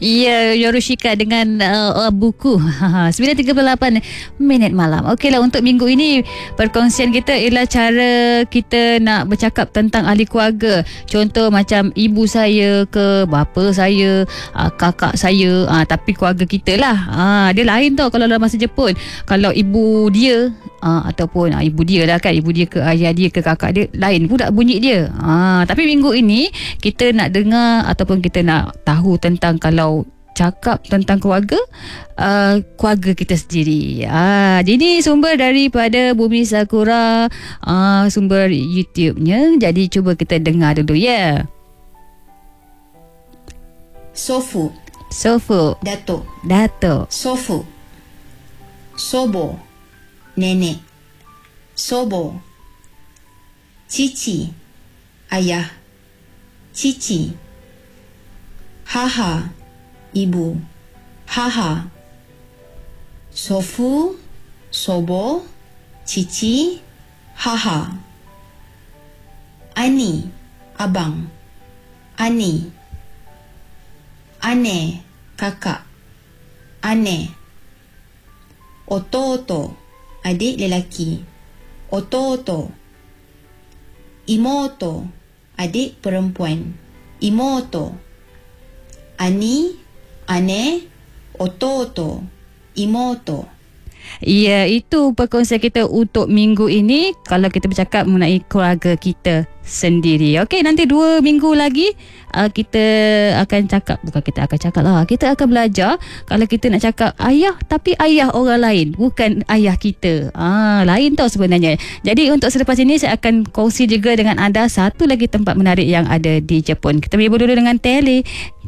Ya, Yorushika dengan buku 9.38 minit malam. Okeylah, untuk minggu ini perkongsian kita ialah cara kita nak bercakap tentang ahli keluarga. Contoh macam ibu saya ke, bapa saya, kakak saya, tapi keluarga kita lah. Dia lain tau kalau dalam bahasa Jepun. Kalau ibu dia ataupun ibu dia lah kan, ibu dia ke ayah dia ke kakak dia, lain pula bunyi dia. Tapi minggu ini kita nak dengar ataupun kita nak tahu tentang kalau cakap tentang keluarga, keluarga kita sendiri. Jadi sumber daripada Bumi Sakura, sumber YouTube-nya. Jadi cuba kita dengar dulu ya. Sofu, Dato, Sofu, Sobo, nenek, Sobo, Cici, ayah, Cici, Haha, ibu, Haha, Sofu, Sobo, Cici, Haha, Ani, abang, Ani, Ane, kakak, Ane, Ototo, adik lelaki, Ototo, Imoto, adik perempuan, Imoto, Ani, Ane, Ototo, Imoto. Ya, itu perkongsian kita untuk minggu ini kalau kita bercakap mengenai keluarga kita sendiri. Okey, nanti 2 minggu lagi kita akan cakap, bukan kita akan cakap lah, kita akan belajar kalau kita nak cakap ayah tapi ayah orang lain, bukan ayah kita. Lain tau sebenarnya. Jadi untuk selepas ini saya akan kongsi juga dengan anda satu lagi tempat menarik yang ada di Jepun. Kita berburu dulu dengan Tele.